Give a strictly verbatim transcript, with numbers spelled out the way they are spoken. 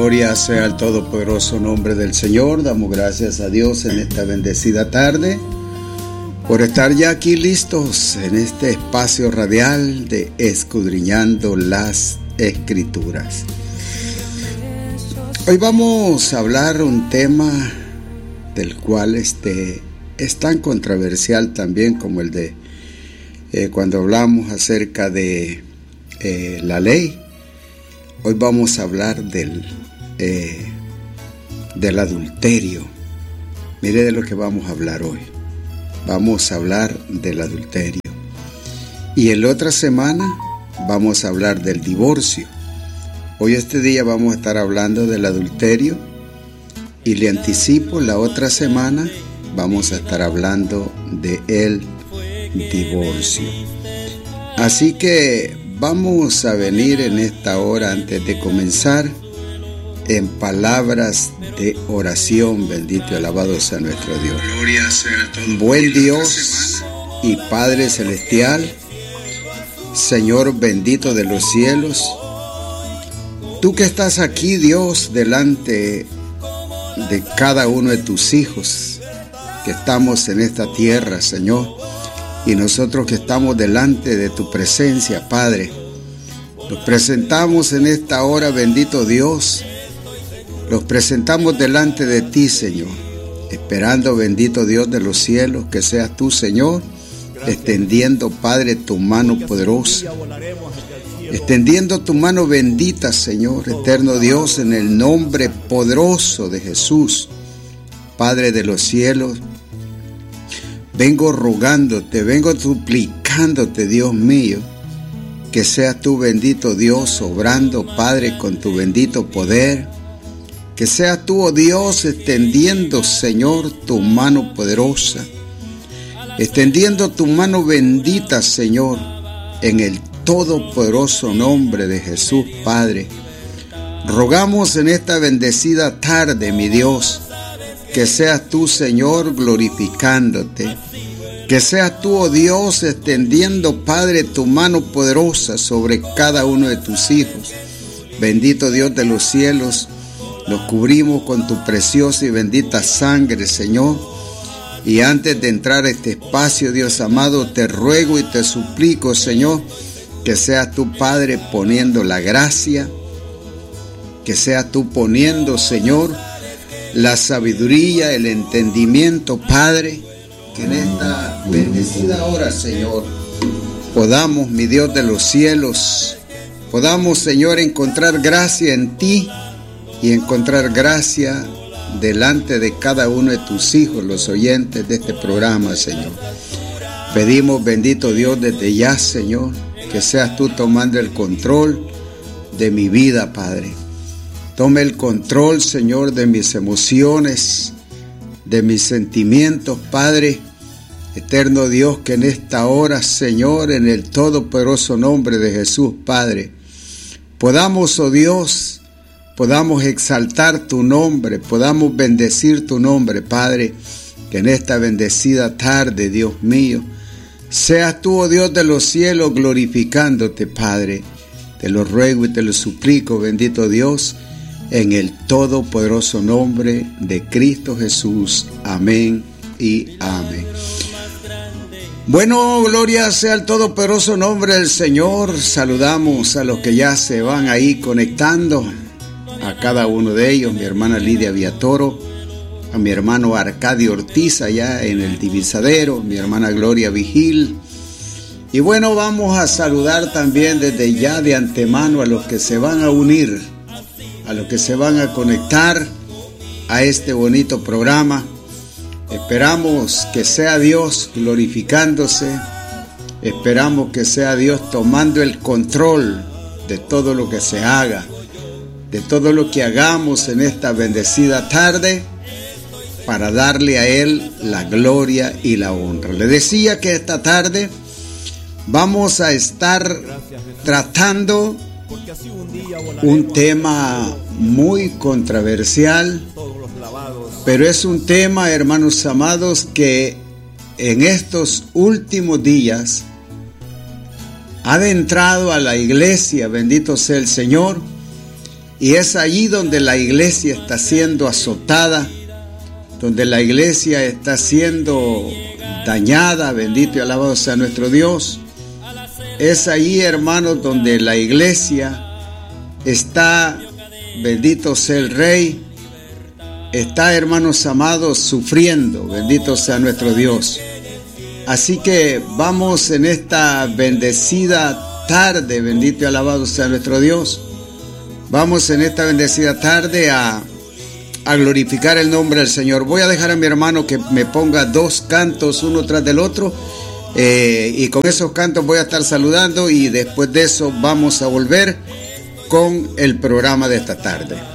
Gloria sea al todopoderoso nombre del Señor. Damos gracias a Dios en esta bendecida tarde por estar ya aquí listos en este espacio radial de Escudriñando las Escrituras. Hoy vamos a hablar un tema del cual este, es tan controversial también como el de eh, cuando hablamos acerca de eh, la ley. Hoy vamos a hablar del, eh, del adulterio. Mire de lo que vamos a hablar hoy. Vamos a hablar del adulterio. Y en la otra semana vamos a hablar del divorcio. Hoy este día vamos a estar hablando del adulterio. Y le anticipo, la otra semana vamos a estar hablando del divorcio. Así que vamos a venir en esta hora, antes de comenzar, en palabras de oración. Bendito y alabado sea nuestro Dios. Buen Dios y Padre Celestial, Señor bendito de los cielos, tú que estás aquí, Dios, delante de cada uno de tus hijos que estamos en esta tierra, Señor, y nosotros que estamos delante de tu presencia, Padre, los presentamos en esta hora, bendito Dios, los presentamos delante de ti, Señor, esperando, bendito Dios de los cielos, que seas tú, Señor, extendiendo, Padre, tu mano poderosa, extendiendo tu mano bendita, Señor, eterno Dios, en el nombre poderoso de Jesús, Padre de los cielos. Vengo rogándote, vengo suplicándote, Dios mío, que seas tú, bendito Dios, obrando, Padre, con tu bendito poder. Que seas tú, oh Dios, extendiendo, Señor, tu mano poderosa. Extendiendo tu mano bendita, Señor, en el todopoderoso nombre de Jesús, Padre. Rogamos en esta bendecida tarde, mi Dios, que seas tú, Señor, glorificándote. Que seas tú, oh Dios, extendiendo, Padre, tu mano poderosa sobre cada uno de tus hijos. Bendito Dios de los cielos, los cubrimos con tu preciosa y bendita sangre, Señor. Y antes de entrar a este espacio, Dios amado, te ruego y te suplico, Señor, que seas tú, Padre, poniendo la gracia, que seas tú poniendo, Señor, la sabiduría, el entendimiento, Padre, que en esta bendecida hora, Señor, podamos, mi Dios de los cielos, podamos, Señor, encontrar gracia en ti y encontrar gracia delante de cada uno de tus hijos, los oyentes de este programa, Señor. Pedimos, bendito Dios, desde ya, Señor, que seas tú tomando el control de mi vida, Padre. Tome el control, Señor, de mis emociones, de mis sentimientos, Padre. Eterno Dios, que en esta hora, Señor, en el todopoderoso nombre de Jesús, Padre, podamos, oh Dios, podamos exaltar tu nombre, podamos bendecir tu nombre, Padre, que en esta bendecida tarde, Dios mío, seas tú, oh Dios de los cielos, glorificándote, Padre. Te lo ruego y te lo suplico, bendito Dios, en el todopoderoso nombre de Cristo Jesús. Amén y amén. Bueno, gloria sea al todopoderoso nombre del Señor. Saludamos a los que ya se van ahí conectando, a cada uno de ellos, mi hermana Lidia Villatoro, a mi hermano Arcadio Ortiz allá en el Divisadero, mi hermana Gloria Vigil. Y bueno, vamos a saludar también desde ya de antemano a los que se van a unir, a los que se van a conectar a este bonito programa. Esperamos que sea Dios glorificándose, esperamos que sea Dios tomando el control de todo lo que se haga, de todo lo que hagamos en esta bendecida tarde, para darle a Él la gloria y la honra. Le decía que esta tarde vamos a estar tratando un tema muy controversial, pero es un tema, hermanos amados, que en estos últimos días ha adentrado a la iglesia, bendito sea el Señor, Y es allí donde la iglesia está siendo azotada, donde la iglesia está siendo dañada, bendito y alabado sea nuestro Dios. Es allí, hermanos, donde la iglesia está, bendito sea el Rey, está, hermanos amados, sufriendo, bendito sea nuestro Dios. Así que vamos en esta bendecida tarde, bendito y alabado sea nuestro Dios. Vamos en esta bendecida tarde a, a glorificar el nombre del Señor. Voy a dejar a mi hermano que me ponga dos cantos uno tras del otro. Eh, y con esos cantos voy a estar saludando y después de eso vamos a volver con el programa de esta tarde.